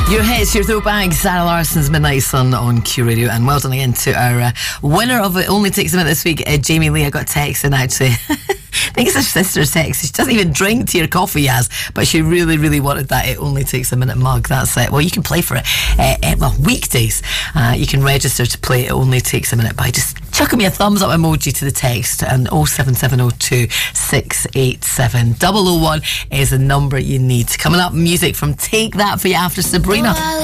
Your hits, your throwbags, Sarah Larson's Midnight Sun on Q Radio. And well done again to our winner of It Only Takes a Minute this week, Jamie Lee. I got a text in actually. I think it's her sister's text. She doesn't even drink tea or coffee, Yaz, but she really, really wanted that It Only Takes a Minute mug. That's it. Well, you can play for it. Weekdays. You can register to play It Only Takes a Minute by just chucking me a thumbs up emoji to the text, and 07702 687 001 is the number you need. Coming up, music from Take That for you after Sabrina.